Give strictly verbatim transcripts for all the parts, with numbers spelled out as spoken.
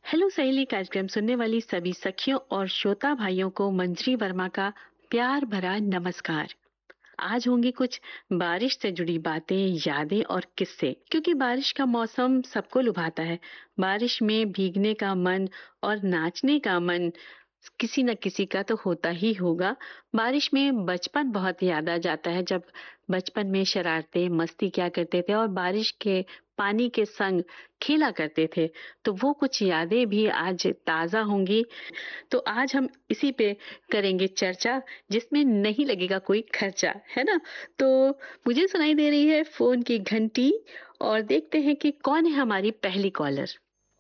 Hello सहेली कार्यक्रम सुनने वाली सभी सखियों और श्रोता भाइयों को मंजरी वर्मा का प्यार भरा नमस्कार। आज होंगी कुछ बारिश से जुड़ी बातें, यादें और किस्से, क्योंकि बारिश का मौसम सबको लुभाता है। बारिश में भीगने का मन और नाचने का मन किसी न किसी का तो होता ही होगा। बारिश में बचपन बहुत याद आ जाता है, जब बचपन में शरारतें मस्ती क्या करते थे और बारिश के पानी के संग खेला करते थे। तो वो कुछ यादें भी आज ताजा होंगी। तो आज हम इसी पे करेंगे चर्चा, जिसमें नहीं लगेगा कोई खर्चा, है ना? तो मुझे सुनाई दे रही है फोन की घंटी, और देखते हैं कि कौन है हमारी पहली कॉलर।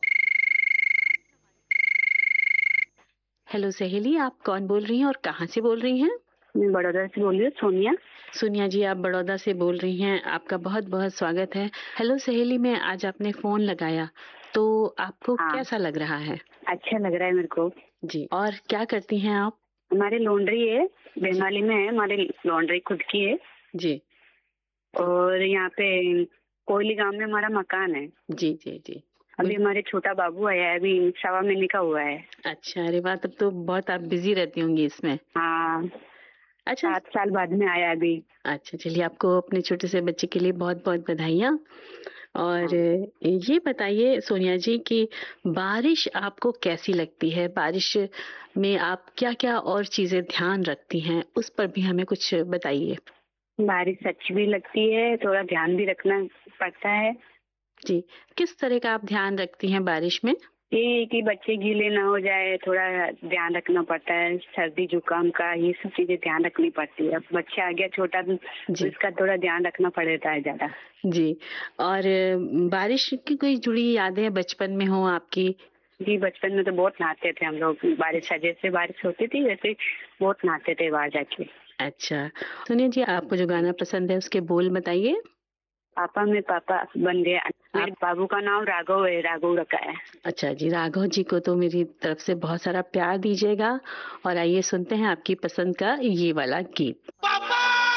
हेलो सहेली, आप कौन बोल रही हैं और कहाँ से बोल रही हैं? मैं बड़ौदा से बोल रही हूँ, सोनिया। सोनिया जी, आप बड़ौदा से बोल रही हैं, आपका बहुत बहुत स्वागत है। हेलो सहेली, में आज आपने फोन लगाया, तो आपको हाँ, कैसा लग रहा है? अच्छा लग रहा है मेरे को। जी, और क्या करती हैं आप? हमारी लॉन्ड्री है, बेंगाली में है, हमारी लॉन्ड्री खुद की है। जी और यहाँ पे कोयली गांव में हमारा मकान है। जी जी जी। अभी हमारे छोटा बाबू आया है, अभी सवा महीने का हुआ है। अच्छा, अरे वाह, तब तो बहुत आप बिजी रहती होंगी इसमें। हाँ, अच्छा। सात साल बाद में आया अभी। अच्छा, चलिए, आपको अपने छोटे से बच्चे के लिए बहुत बहुत बधाइयाँ। और हाँ। ये बताइए सोनिया जी कि बारिश आपको कैसी लगती है? बारिश में आप क्या क्या और चीजें ध्यान रखती हैं, उस पर भी हमें कुछ बताइए। बारिश अच्छी भी लगती है, थोड़ा ध्यान भी रखना पड़ता है। जी, किस तरह का आप ध्यान रखती हैं बारिश में? ये कि बच्चे गीले ना हो जाए, थोड़ा ध्यान रखना पड़ता है। सर्दी जुकाम का ये सब चीजें ध्यान रखनी पड़ती है। अब बच्चा आ गया छोटा, तो जी इसका थोड़ा ध्यान रखना पड़ता है ज्यादा। जी। और बारिश की कोई जुड़ी यादें बचपन में हो आपकी? जी, बचपन में तो बहुत नहाते थे हम लोग। बारिश जैसे बारिश होती थी वैसे बहुत नहाते थे बाहर जाके। अच्छा, सोनिया जी, आपको जो गाना पसंद है उसके बोल बताइए। पापा में पापा बन गया। मेरे आप बाबू का नाम राघव है, राघव रखा है। अच्छा जी, राघव जी को तो मेरी तरफ से बहुत सारा प्यार दीजिएगा। और आइए सुनते हैं आपकी पसंद का ये वाला गीत।